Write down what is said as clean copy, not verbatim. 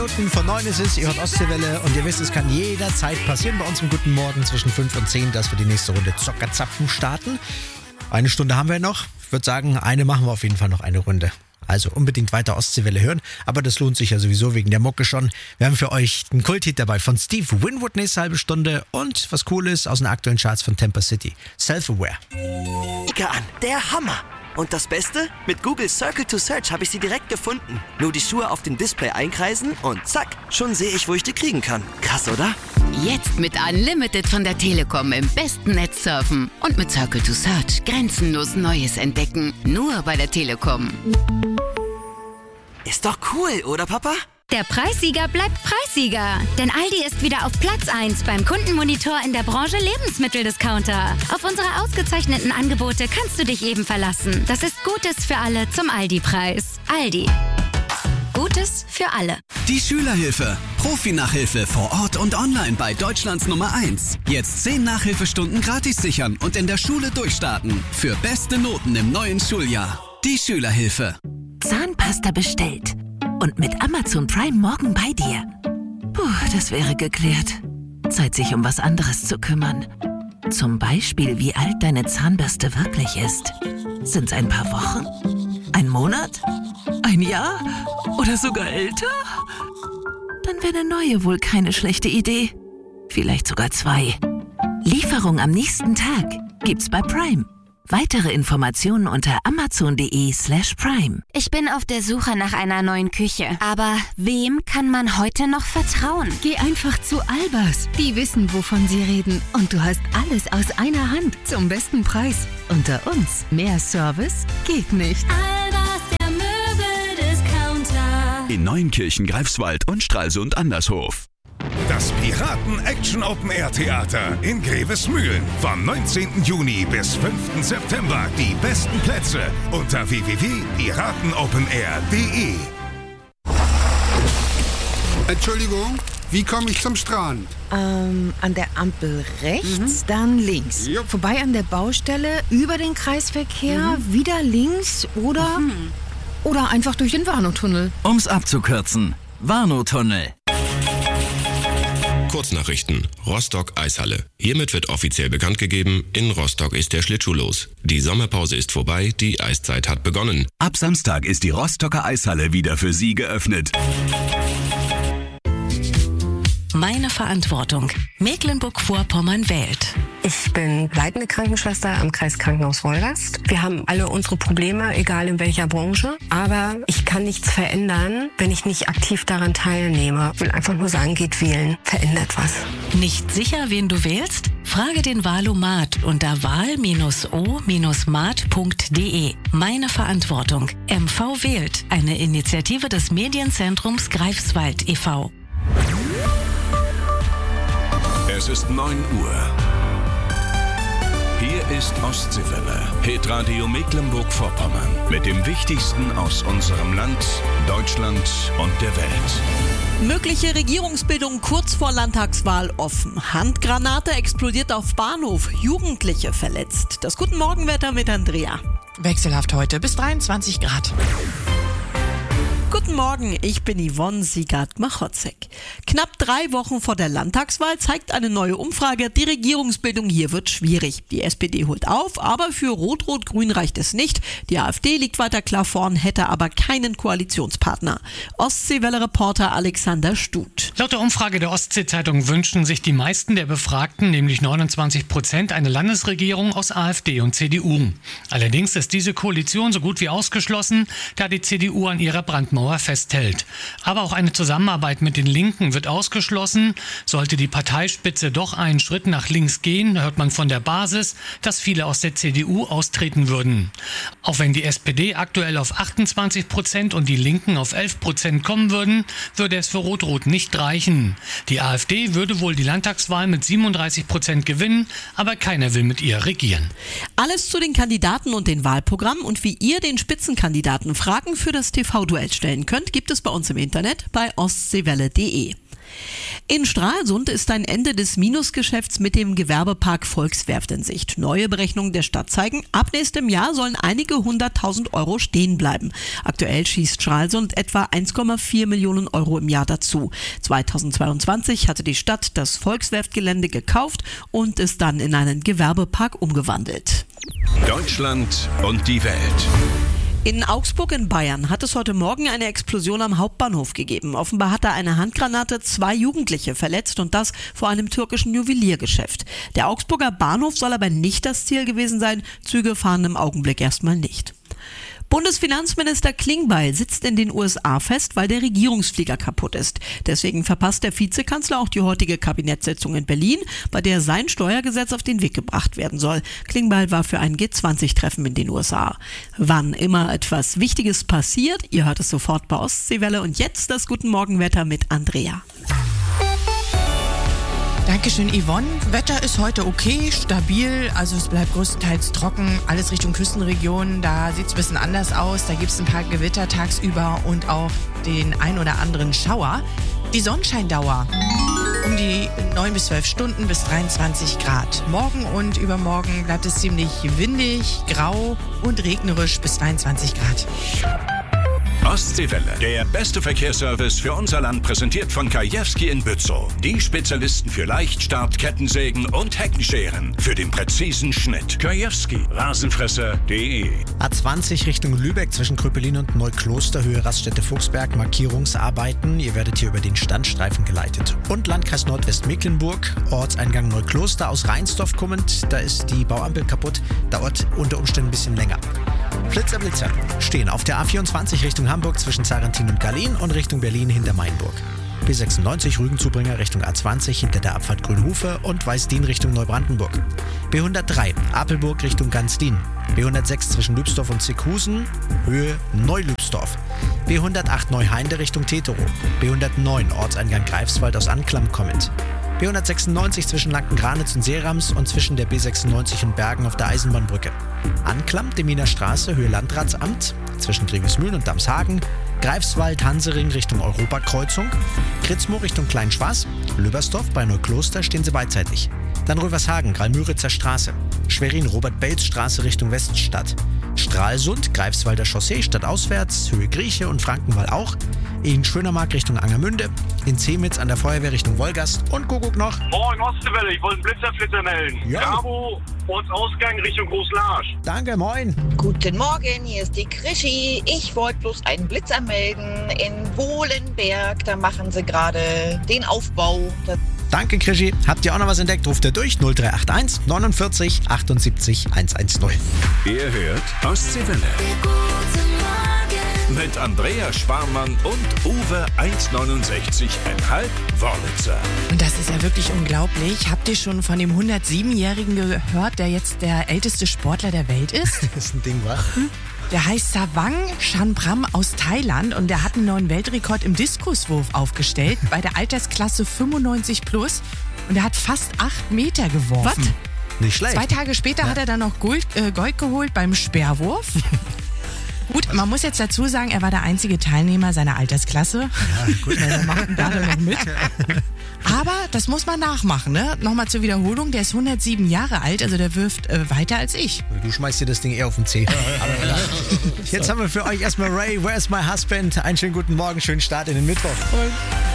Minuten vor 9 ist es, ihr hört Ostseewelle und ihr wisst, es kann jederzeit passieren bei uns im Guten Morgen zwischen 5 und 10, dass wir die nächste Runde Zockerzapfen starten. Eine Stunde haben wir noch. Ich würde sagen, eine machen wir auf jeden Fall noch eine Runde. Also unbedingt weiter Ostseewelle hören, aber das lohnt sich ja sowieso wegen der Mucke schon. Wir haben für euch einen Kulthit dabei von Steve Winwood, nächste halbe Stunde und was Cooles aus den aktuellen Charts von Tampa City. Self-Aware. An, der Hammer! Und das Beste? Mit Google Circle to Search habe ich sie direkt gefunden. Nur die Schuhe auf dem Display einkreisen und zack, schon sehe ich, wo ich die kriegen kann. Krass, oder? Jetzt mit Unlimited von der Telekom im besten Netz surfen. Und mit Circle to Search grenzenlos Neues entdecken. Nur bei der Telekom. Ist doch cool, oder Papa? Der Preissieger bleibt Preissieger. Denn Aldi ist wieder auf Platz 1 beim Kundenmonitor in der Branche Lebensmitteldiscounter. Auf unsere ausgezeichneten Angebote kannst du dich eben verlassen. Das ist Gutes für alle zum Aldi-Preis. Aldi. Gutes für alle. Die Schülerhilfe. Profi-Nachhilfe vor Ort und online bei Deutschlands Nummer 1. Jetzt 10 Nachhilfestunden gratis sichern und in der Schule durchstarten. Für beste Noten im neuen Schuljahr. Die Schülerhilfe. Zahnpasta bestellt. Und mit Amazon Prime morgen bei dir. Puh, das wäre geklärt. Zeit, sich um was anderes zu kümmern. Zum Beispiel, wie alt deine Zahnbürste wirklich ist. Sind's ein paar Wochen? Ein Monat? Ein Jahr? Oder sogar älter? Dann wäre eine neue wohl keine schlechte Idee. Vielleicht sogar 2. Lieferung am nächsten Tag gibt's bei Prime. Weitere Informationen unter amazon.de/prime. Ich bin auf der Suche nach einer neuen Küche. Aber wem kann man heute noch vertrauen? Geh einfach zu Albers. Die wissen, wovon sie reden. Und du hast alles aus einer Hand zum besten Preis. Unter uns. Mehr Service geht nicht. Albers, der Möbeldiscounter. In Neuenkirchen, Greifswald und Stralsund Andershof. Das Piraten-Action-Open-Air-Theater in Grevesmühlen. Vom 19. Juni bis 5. September. Die besten Plätze unter www.piratenopenair.de. Entschuldigung, wie komme ich zum Strand? An der Ampel rechts, dann links. Jupp. Vorbei an der Baustelle, über den Kreisverkehr, wieder links oder einfach durch den Warnow-Tunnel. Um's abzukürzen. Warnow-Tunnel. Kurznachrichten. Rostock Eishalle. Hiermit wird offiziell bekannt gegeben, in Rostock ist der Schlittschuh los. Die Sommerpause ist vorbei, die Eiszeit hat begonnen. Ab Samstag ist die Rostocker Eishalle wieder für Sie geöffnet. Meine Verantwortung. Mecklenburg-Vorpommern wählt. Ich bin leitende Krankenschwester am Kreiskrankenhaus Wolgast. Wir haben alle unsere Probleme, egal in welcher Branche. Aber ich kann nichts verändern, wenn ich nicht aktiv daran teilnehme. Ich will einfach nur sagen, geht wählen. Verändert was. Nicht sicher, wen du wählst? Frage den Wahlomat unter wahl-o-mat.de. Meine Verantwortung. MV wählt. Eine Initiative des Medienzentrums Greifswald e.V. Es ist 9 Uhr. Hier ist Ostseewelle, Hitradio Mecklenburg-Vorpommern. Mit dem Wichtigsten aus unserem Land, Deutschland und der Welt. Mögliche Regierungsbildung kurz vor Landtagswahl offen. Handgranate explodiert auf Bahnhof. Jugendliche verletzt. Das Guten Morgenwetter mit Andrea. Wechselhaft heute bis 23 Grad. Guten Morgen, ich bin Yvonne Siegert-Machotzek. Knapp 3 Wochen vor der Landtagswahl zeigt eine neue Umfrage, die Regierungsbildung hier wird schwierig. Die SPD holt auf, aber für Rot-Rot-Grün reicht es nicht. Die AfD liegt weiter klar vorn, hätte aber keinen Koalitionspartner. Ostseewelle-Reporter Alexander Stut. Laut der Umfrage der Ostsee-Zeitung wünschen sich die meisten der Befragten, nämlich 29%, eine Landesregierung aus AfD und CDU. Allerdings ist diese Koalition so gut wie ausgeschlossen, da die CDU an ihrer Brandmauer festhält. Aber auch eine Zusammenarbeit mit den Linken wird ausgeschlossen. Sollte die Parteispitze doch einen Schritt nach links gehen, hört man von der Basis, dass viele aus der CDU austreten würden. Auch wenn die SPD aktuell auf 28% und die Linken auf 11% kommen würden, würde es für Rot-Rot nicht reichen. Die AfD würde wohl die Landtagswahl mit 37% gewinnen, aber keiner will mit ihr regieren. Alles zu den Kandidaten und den Wahlprogrammen und wie ihr den Spitzenkandidaten Fragen für das TV-Duell stellen könnt, gibt es bei uns im Internet bei ostseewelle.de. In Stralsund ist ein Ende des Minusgeschäfts mit dem Gewerbepark Volkswerft in Sicht. Neue Berechnungen der Stadt zeigen, ab nächstem Jahr sollen einige 100.000 Euro stehen bleiben. Aktuell schießt Stralsund etwa 1,4 Millionen Euro im Jahr dazu. 2022 hatte die Stadt das Volkswerftgelände gekauft und es dann in einen Gewerbepark umgewandelt. Deutschland und die Welt. In Augsburg in Bayern hat es heute Morgen eine Explosion am Hauptbahnhof gegeben. Offenbar hat da eine Handgranate 2 Jugendliche verletzt und das vor einem türkischen Juweliergeschäft. Der Augsburger Bahnhof soll aber nicht das Ziel gewesen sein. Züge fahren im Augenblick erstmal nicht. Bundesfinanzminister Klingbeil sitzt in den USA fest, weil der Regierungsflieger kaputt ist. Deswegen verpasst der Vizekanzler auch die heutige Kabinettssitzung in Berlin, bei der sein Steuergesetz auf den Weg gebracht werden soll. Klingbeil war für ein G20-Treffen in den USA. Wann immer etwas Wichtiges passiert, ihr hört es sofort bei Ostseewelle. Und jetzt das Guten Morgenwetter mit Andrea. Dankeschön, Yvonne. Wetter ist heute okay, stabil, also es bleibt größtenteils trocken. Alles Richtung Küstenregion, da sieht es ein bisschen anders aus. Da gibt es ein paar Gewitter tagsüber und auch den ein oder anderen Schauer. Die Sonnenscheindauer um die 9 bis 12 Stunden bis 23 Grad. Morgen und übermorgen bleibt es ziemlich windig, grau und regnerisch bis 23 Grad. Ostseewelle, der beste Verkehrsservice für unser Land, präsentiert von Kajewski in Bützow. Die Spezialisten für Leichtstart, Kettensägen und Heckenscheren für den präzisen Schnitt. Kajewski, Rasenfresser.de. A20 Richtung Lübeck zwischen Kröpelin und Neukloster, Höhe Raststätte Fuchsberg, Markierungsarbeiten. Ihr werdet hier über den Standstreifen geleitet. Und Landkreis Nordwestmecklenburg, Ortseingang Neukloster aus Rheinsdorf kommend. Da ist die Bauampel kaputt, dauert unter Umständen ein bisschen länger. Blitzer stehen auf der A24 Richtung Hamburg zwischen Zarentin und Gallien und Richtung Berlin hinter Mainburg. B96 Rügenzubringer Richtung A20 hinter der Abfahrt Grünhufe und Weißdien Richtung Neubrandenburg. B103 Apelburg Richtung Gansdien. B106 zwischen Lübsdorf und Zickhusen, Höhe Neulübsdorf. B108 Neuheinde Richtung Tetero. B109 Ortseingang Greifswald aus Anklam kommend. B196 zwischen Lanken-Granitz und Seerams und zwischen der B96 und Bergen auf der Eisenbahnbrücke. Anklam, Deminer Straße, Höhe Landratsamt, zwischen Grevesmühlen und Damshagen. Greifswald, Hansering Richtung Europakreuzung. Kritzmo Richtung Kleinschwas. Lübersdorf bei Neukloster stehen sie beidseitig. Dann Rövershagen, Gralmüritzer Straße. Schwerin, Robert-Belz-Straße Richtung Weststadt. Stralsund, Greifswalder Chaussee stadtauswärts, Höhe Grieche und Frankenwall auch. In Schönermark Richtung Angermünde. In Zemitz an der Feuerwehr Richtung Wolgast. Und Kuckuck noch. Moin Ostseewelle, ich wollte einen Blitzerflitzer melden. Ja. Bravo, Ortsausgang Richtung Großlarsch. Danke, moin. Guten Morgen, hier ist die Krischi. Ich wollte bloß einen Blitzer melden in Wohlenberg. Da machen sie gerade den Aufbau. Danke, Krischi. Habt ihr auch noch was entdeckt? Ruft ihr durch 0381 49 78 110. Ihr hört Ostseewelle. Mit Andrea Sparmann und Uwe 1,69,5 Wörlitzer. Und das ist ja wirklich unglaublich. Habt ihr schon von dem 107-Jährigen gehört, der jetzt der älteste Sportler der Welt ist? Das ist ein Ding, wa? Der heißt Savang Chanbram aus Thailand und der hat einen neuen Weltrekord im Diskuswurf aufgestellt bei der Altersklasse 95 plus und er hat fast 8 Meter geworfen. Was? Nicht schlecht. 2 Tage später hat er dann noch Gold geholt beim Speerwurf. Gut, man muss jetzt dazu sagen, er war der einzige Teilnehmer seiner Altersklasse. Ja, gut. Wir machen da noch mit. Aber das muss man nachmachen, ne? Nochmal zur Wiederholung, der ist 107 Jahre alt, also der wirft weiter als ich. Du schmeißt dir das Ding eher auf den Zeh. Aber jetzt haben wir für euch erstmal Ray, Where's My Husband? Einen schönen guten Morgen, schönen Start in den Mittwoch.